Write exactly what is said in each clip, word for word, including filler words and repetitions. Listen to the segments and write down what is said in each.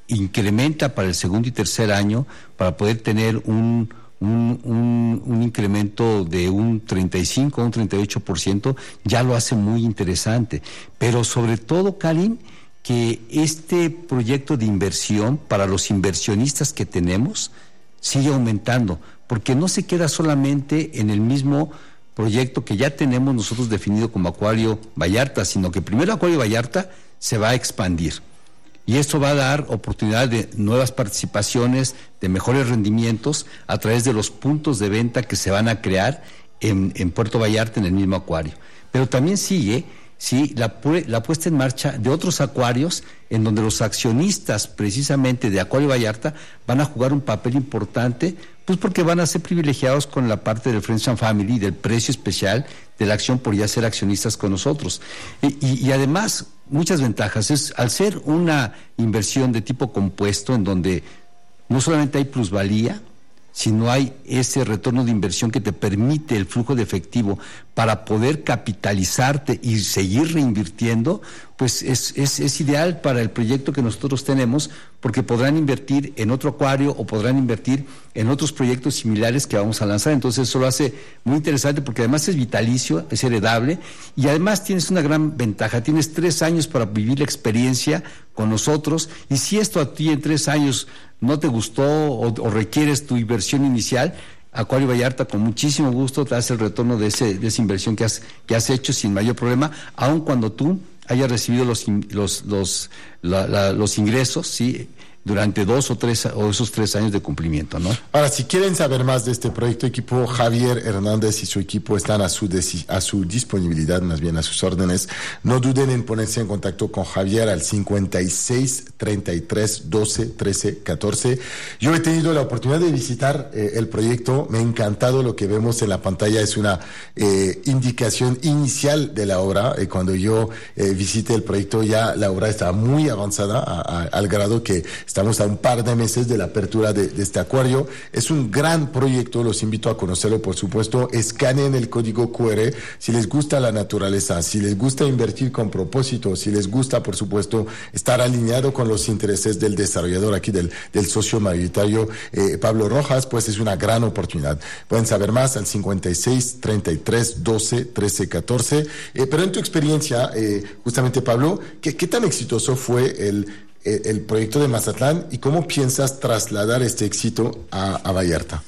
incrementa para el segundo y tercer año para poder tener un, un, un, un incremento de un treinta y cinco, un treinta y ocho por ciento, ya lo hace muy interesante. Pero sobre todo, Karin, que este proyecto de inversión para los inversionistas que tenemos sigue aumentando, porque no se queda solamente en el mismo proyecto que ya tenemos nosotros definido como Acuario Vallarta, sino que primero Acuario Vallarta se va a expandir. Y esto va a dar oportunidad de nuevas participaciones, de mejores rendimientos a través de los puntos de venta que se van a crear en, en Puerto Vallarta, en el mismo acuario. Pero también sigue, sí, la, la puesta en marcha de otros acuarios en donde los accionistas precisamente de Acuario Vallarta van a jugar un papel importante, pues porque van a ser privilegiados con la parte del Friends and Family, del precio especial de la acción por ya ser accionistas con nosotros. Y, y, y además, muchas ventajas. Es, al ser una inversión de tipo compuesto, en donde no solamente hay plusvalía, sino hay ese retorno de inversión que te permite el flujo de efectivo para poder capitalizarte y seguir reinvirtiendo, pues es, es, es ideal para el proyecto que nosotros tenemos, porque podrán invertir en otro acuario o podrán invertir en otros proyectos similares que vamos a lanzar. Entonces eso lo hace muy interesante, porque además es vitalicio, es heredable, y además tienes una gran ventaja, tienes tres años para vivir la experiencia con nosotros, y si esto a ti en tres años no te gustó o, o requieres tu inversión inicial, Acuario Vallarta con muchísimo gusto te hace el retorno de, ese, de esa inversión que has, que has hecho sin mayor problema, aun cuando tú hayas recibido los, los, los, la, la, los ingresos, ¿sí?, durante dos o tres o esos tres años de cumplimiento, ¿no? Ahora, si quieren saber más de este proyecto, equipo Javier Hernández y su equipo están a su desi- a su disponibilidad, más bien a sus órdenes. No duden en ponerse en contacto con Javier al cincuenta y seis, treinta y tres, doce, trece, catorce. Yo he tenido la oportunidad de visitar eh, el proyecto. Me ha encantado lo que vemos en la pantalla. Es una eh, indicación inicial de la obra. Eh, cuando yo eh, visité el proyecto, ya la obra estaba muy avanzada a, a, al grado que estamos a un par de meses de la apertura de, de este acuario. Es un gran proyecto, los invito a conocerlo, por supuesto. Escaneen el código cu erre si les gusta la naturaleza, si les gusta invertir con propósito, si les gusta, por supuesto, estar alineado con los intereses del desarrollador aquí, del, del socio mayoritario eh, Pablo Rojas, pues es una gran oportunidad. Pueden saber más al cincuenta y seis, treinta y tres, doce, trece, catorce. Eh, pero en tu experiencia, eh, justamente, Pablo, ¿qué, qué tan exitoso fue el el proyecto de Mazatlán y cómo piensas trasladar este éxito a, a Vallarta?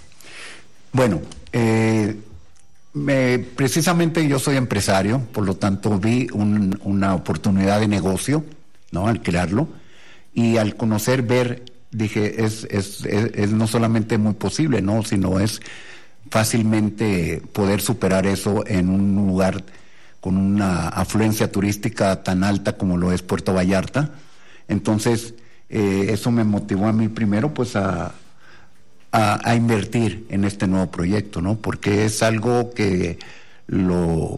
Bueno, eh, me, precisamente yo soy empresario, por lo tanto vi un, una oportunidad de negocio, ¿no?, al crearlo, y al conocer, ver, dije, es, es, es, es no solamente muy posible, ¿no?, sino es fácilmente poder superar eso en un lugar con una afluencia turística tan alta como lo es Puerto Vallarta. Entonces, eh, eso me motivó a mí primero, pues, a, a, a invertir en este nuevo proyecto, ¿no? Porque es algo que lo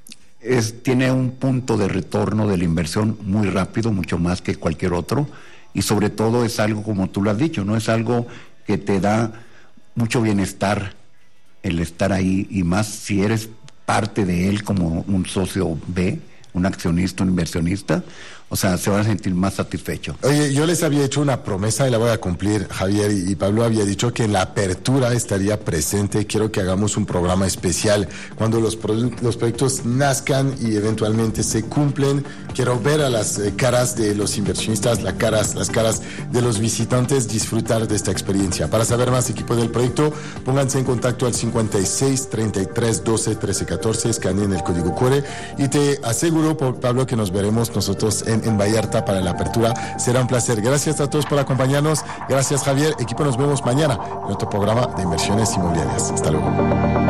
es tiene un punto de retorno de la inversión muy rápido, mucho más que cualquier otro, y sobre todo es algo, como tú lo has dicho, ¿no? Es algo que te da mucho bienestar el estar ahí, y más si eres parte de él como un socio B, un accionista, un inversionista. O sea, se van a sentir más satisfechos. Oye, yo les había hecho una promesa y la voy a cumplir, Javier, y, y Pablo había dicho que en la apertura estaría presente. Quiero que hagamos un programa especial cuando los, produ- los proyectos nazcan y eventualmente se cumplen. Quiero ver a las eh, caras de los inversionistas, las caras, las caras de los visitantes disfrutar de esta experiencia. Para saber más, equipo del proyecto, pónganse en contacto al cincuenta y seis, treinta y tres, doce, trece, catorce, escaneen el código cu erre y te aseguro, Pablo, que nos veremos nosotros en en Vallarta para la apertura. Será un placer. Gracias a todos por acompañarnos. Gracias, Javier. Equipo, nos vemos mañana en otro programa de inversiones inmobiliarias. Hasta luego.